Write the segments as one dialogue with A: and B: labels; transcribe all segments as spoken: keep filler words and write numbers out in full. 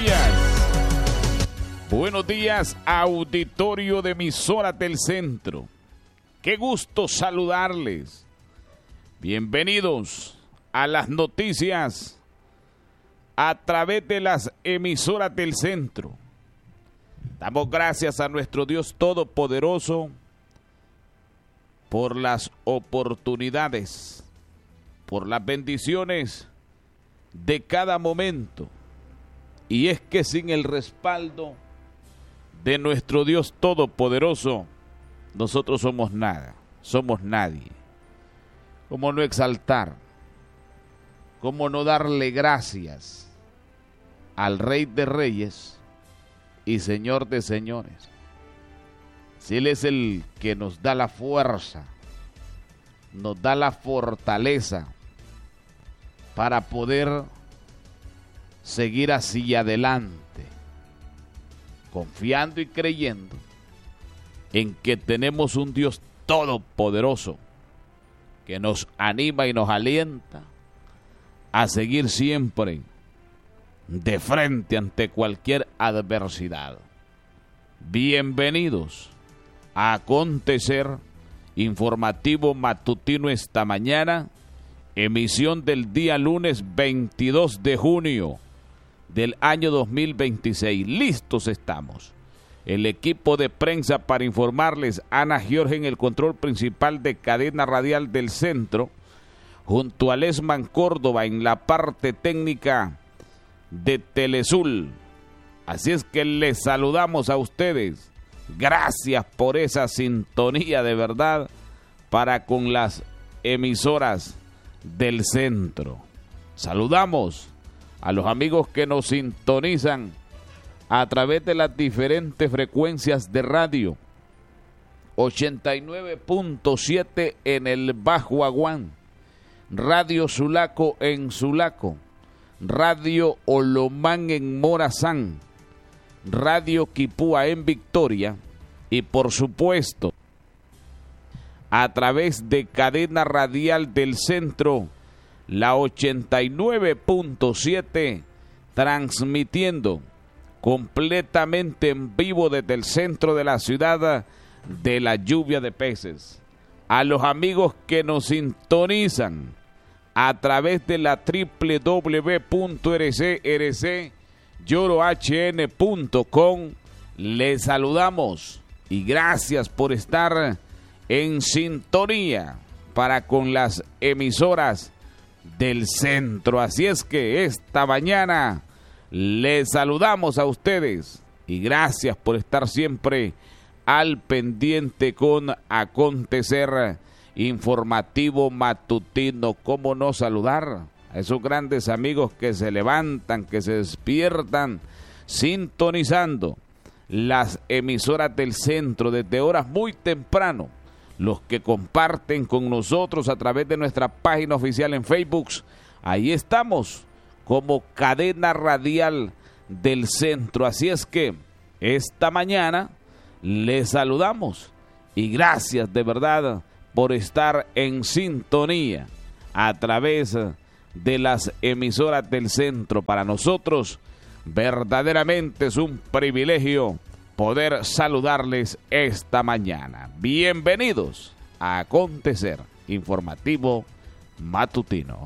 A: días. Buenos días, auditorio de Emisoras del Centro. Qué gusto saludarles. Bienvenidos a las noticias a través de las emisoras del Centro. Damos gracias a nuestro Dios Todopoderoso por las oportunidades, por las bendiciones de cada momento. Y es que sin el respaldo de nuestro Dios Todopoderoso, nosotros somos nada, somos nadie. ¿Cómo no exaltar? ¿Cómo no darle gracias al Rey de Reyes y Señor de Señores? Si Él es el que nos da la fuerza, nos da la fortaleza para poder seguir hacia adelante, confiando y creyendo en que tenemos un Dios todopoderoso que nos anima y nos alienta a seguir siempre de frente ante cualquier adversidad. Bienvenidos a Acontecer Informativo Matutino esta mañana, emisión del día lunes veintidós de junio del año dos mil veintiséis. Listos estamos. El equipo de prensa para informarles, Ana Giorge en el control principal de Cadena Radial del Centro, junto a Lesman Córdoba en la parte técnica de Telesul. Así es que les saludamos a ustedes. Gracias por esa sintonía de verdad para con las emisoras del Centro. Saludamos a los amigos que nos sintonizan a través de las diferentes frecuencias de radio. ochenta y nueve punto siete en el Bajo Aguán, Radio Sulaco en Sulaco, Radio Olomán en Morazán, Radio Quipúa en Victoria y por supuesto a través de Cadena Radial del Centro, la ochenta y nueve punto siete, transmitiendo completamente en vivo desde el centro de la ciudad de la lluvia de peces. A los amigos que nos sintonizan a través de la doble u doble u doble u punto r c r c lloro h n punto com, les saludamos y gracias por estar en sintonía para con las emisoras del Centro. Así es que esta mañana les saludamos a ustedes y gracias por estar siempre al pendiente con Acontecer Informativo Matutino. ¿Cómo no saludar a esos grandes amigos que se levantan, que se despiertan, sintonizando las emisoras del Centro desde horas muy temprano? Los que comparten con nosotros a través de nuestra página oficial en Facebook. Ahí estamos como Cadena Radial del Centro. Así es que esta mañana les saludamos y gracias de verdad por estar en sintonía a través de las emisoras del Centro. Para nosotros verdaderamente es un privilegio poder saludarles esta mañana. Bienvenidos a Acontecer Informativo Matutino.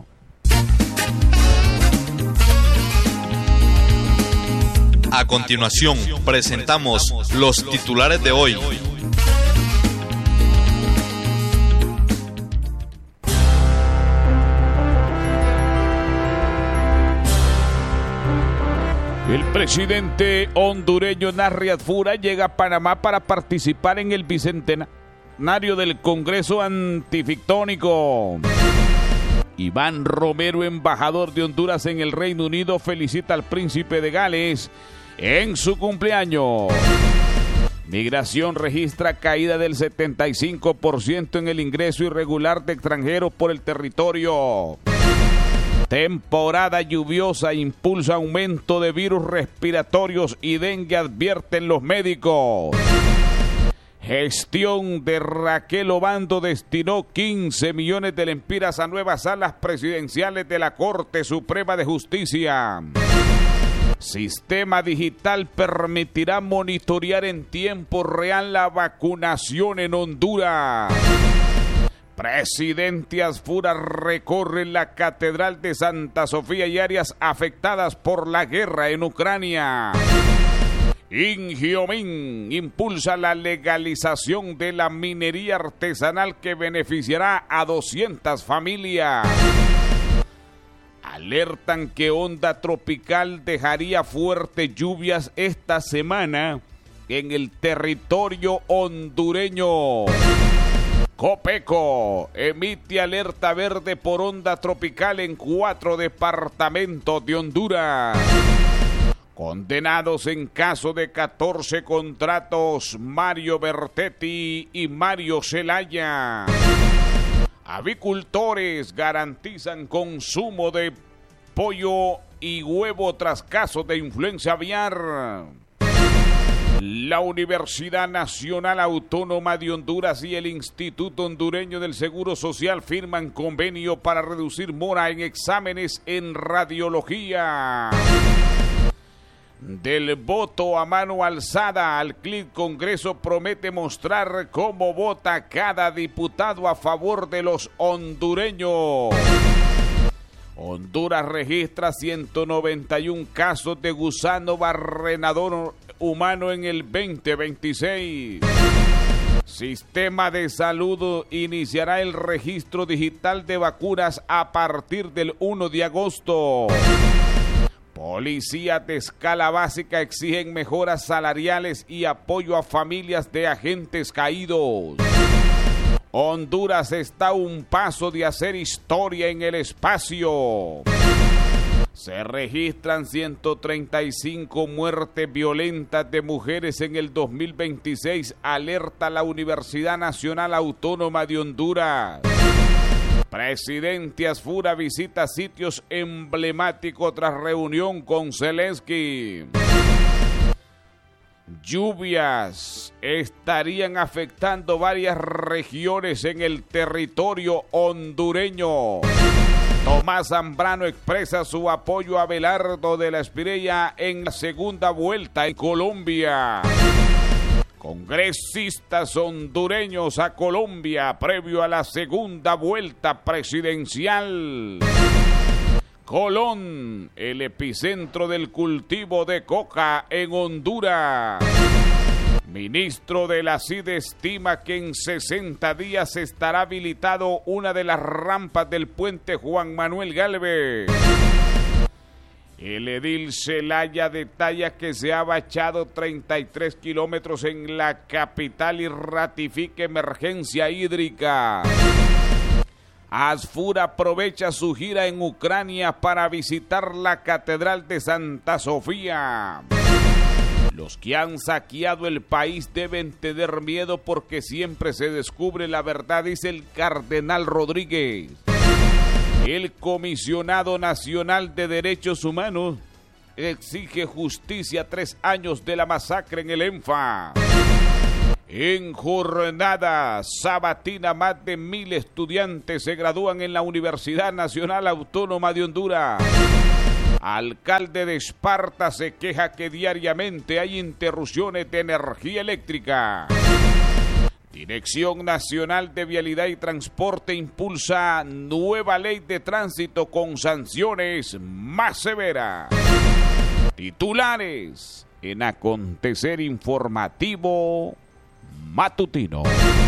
B: A continuación, presentamos los titulares de hoy.
A: El presidente hondureño Narriad Fura llega a Panamá para participar en el bicentenario del Congreso Antifictónico. Iván Romero, embajador de Honduras en el Reino Unido, felicita al príncipe de Gales en su cumpleaños. Migración registra caída del setenta y cinco por ciento en el ingreso irregular de extranjeros por el territorio. Temporada lluviosa impulsa aumento de virus respiratorios y dengue, advierten los médicos. Gestión de Raquel Obando destinó quince millones de lempiras a nuevas salas presidenciales de la Corte Suprema de Justicia. Sistema digital permitirá monitorear en tiempo real la vacunación en Honduras. Presidente Asfura recorre la Catedral de Santa Sofía y áreas afectadas por la guerra en Ucrania. Ingiomin impulsa la legalización de la minería artesanal que beneficiará a doscientas familias. Alertan que onda tropical dejaría fuertes lluvias esta semana en el territorio hondureño. Copeco emite alerta verde por onda tropical en cuatro departamentos de Honduras. Condenados en caso de catorce contratos Mario Bertetti y Mario Zelaya. Avicultores garantizan consumo de pollo y huevo tras casos de influenza aviar. La Universidad Nacional Autónoma de Honduras y el Instituto Hondureño del Seguro Social firman convenio para reducir mora en exámenes en radiología. Del voto a mano alzada al C L I C, Congreso promete mostrar cómo vota cada diputado a favor de los hondureños. Honduras registra ciento noventa y uno casos de gusano barrenador humano en el veinte veintiséis. Sistema de Salud iniciará el registro digital de vacunas a partir del primero de agosto. Policías de escala básica exigen mejoras salariales y apoyo a familias de agentes caídos. Honduras está a un paso de hacer historia en el espacio. Se registran ciento treinta y cinco muertes violentas de mujeres en el dos mil veintiséis, alerta la Universidad Nacional Autónoma de Honduras. Presidente Asfura visita sitios emblemáticos tras reunión con Zelensky. Lluvias estarían afectando varias regiones en el territorio hondureño. Tomás Zambrano expresa su apoyo a Abelardo de la Espriella en la segunda vuelta en Colombia. Congresistas hondureños a Colombia previo a la segunda vuelta presidencial. Colón, el epicentro del cultivo de coca en Honduras. Ministro de la C I D estima que en sesenta días estará habilitado una de las rampas del puente Juan Manuel Gálvez. El edil Zelaya detalla que se ha bachado treinta y tres kilómetros en la capital y ratifica emergencia hídrica. Asfura aprovecha su gira en Ucrania para visitar la Catedral de Santa Sofía. Los que han saqueado el país deben tener miedo porque siempre se descubre la verdad, dice el cardenal Rodríguez. El Comisionado Nacional de Derechos Humanos exige justicia a tres años de la masacre en el ENFA. En jornada sabatina, más de mil estudiantes se gradúan en la Universidad Nacional Autónoma de Honduras. Alcalde de Esparta se queja que diariamente hay interrupciones de energía eléctrica. Dirección Nacional de Vialidad y Transporte impulsa nueva ley de tránsito con sanciones más severas. Titulares en Acontecer Informativo Matutino.